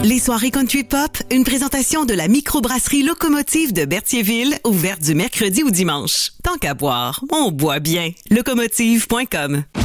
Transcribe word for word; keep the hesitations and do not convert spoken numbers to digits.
Les soirées country pop, une présentation de la microbrasserie Locomotive de Berthierville, ouverte du mercredi au dimanche. Tant qu'à boire, on boit bien. locomotive point com